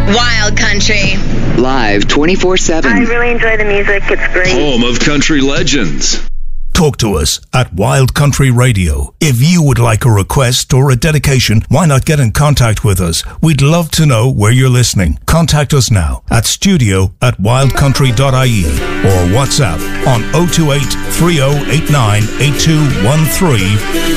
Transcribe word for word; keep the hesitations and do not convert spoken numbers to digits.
Wild Country. Live twenty-four seven. I really enjoy the music. It's great. Home of country legends. Talk to us at Wild Country Radio. If you would like a request or a dedication, why not get in contact with us? We'd love to know where you're listening. Contact us now at studio at wildcountry dot I E or WhatsApp on oh two eight, three oh eight nine, eight two one three.